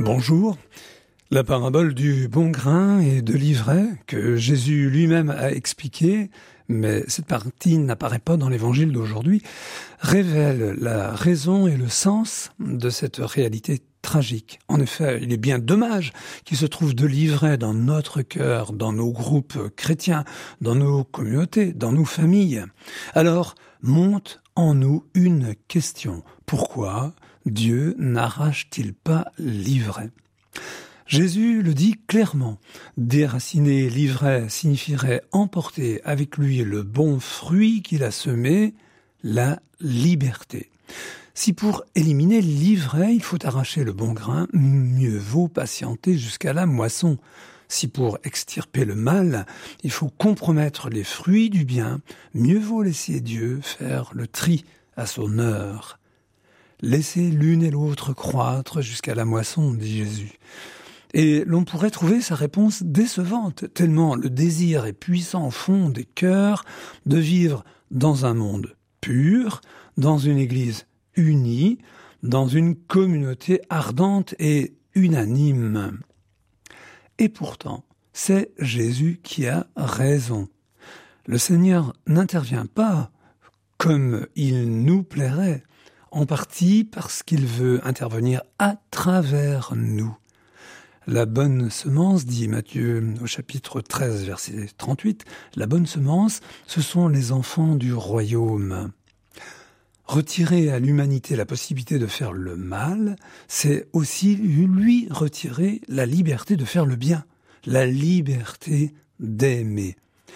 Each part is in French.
Bonjour. La parabole du bon grain et de l'ivraie, que Jésus lui-même a expliquée, mais cette partie n'apparaît pas dans l'évangile d'aujourd'hui, révèle la raison et le sens de cette réalité tragique. En effet, il est bien dommage qu'il se trouve de l'ivraie dans notre cœur, dans nos groupes chrétiens, dans nos communautés, dans nos familles. Alors, monte en nous une question. Pourquoi Dieu n'arrache-t-il pas l'ivraie ? Jésus le dit clairement. Déraciner l'ivraie signifierait emporter avec lui le bon fruit qu'il a semé, la liberté. Si pour éliminer l'ivraie, il faut arracher le bon grain, mieux vaut patienter jusqu'à la moisson. Si pour extirper le mal, il faut compromettre les fruits du bien, mieux vaut laisser Dieu faire le tri à son heure. Laissez l'une et l'autre croître jusqu'à la moisson, dit Jésus. Et l'on pourrait trouver sa réponse décevante, tellement le désir est puissant au fond des cœurs de vivre dans un monde pur, dans une église unie, dans une communauté ardente et unanime. Et pourtant, c'est Jésus qui a raison. Le Seigneur n'intervient pas comme il nous plairait, en partie parce qu'il veut intervenir à travers nous. La bonne semence, dit Matthieu au chapitre 13, verset 38, la bonne semence, ce sont les enfants du royaume. Retirer à l'humanité la possibilité de faire le mal, c'est aussi lui retirer la liberté de faire le bien, la liberté d'aimer.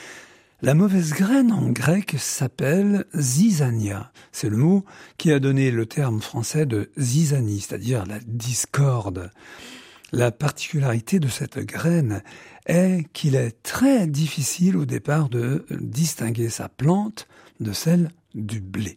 La mauvaise graine en grec s'appelle zizania. C'est le mot qui a donné le terme français de zizanie, c'est-à-dire la discorde. La particularité de cette graine est qu'il est très difficile au départ de distinguer sa plante de celle du blé.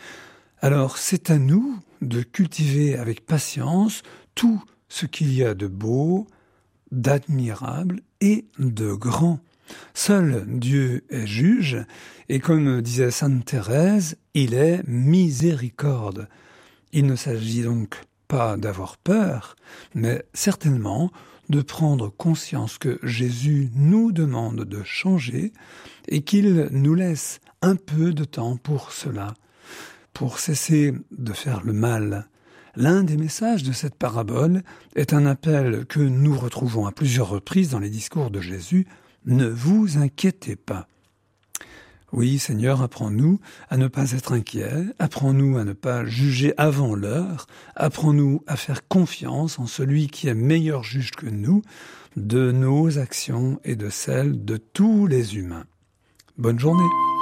Alors c'est à nous de cultiver avec patience tout ce qu'il y a de beau, d'admirable et de grand. Seul Dieu est juge, et comme disait sainte Thérèse, il est miséricorde. Il ne s'agit donc pas d'avoir peur, mais certainement de prendre conscience que Jésus nous demande de changer et qu'il nous laisse un peu de temps pour cela, pour cesser de faire le mal. L'un des messages de cette parabole est un appel que nous retrouvons à plusieurs reprises dans les discours de Jésus. Ne vous inquiétez pas. Oui, Seigneur, apprends-nous à ne pas être inquiets, apprends-nous à ne pas juger avant l'heure, apprends-nous à faire confiance en celui qui est meilleur juge que nous, de nos actions et de celles de tous les humains. Bonne journée.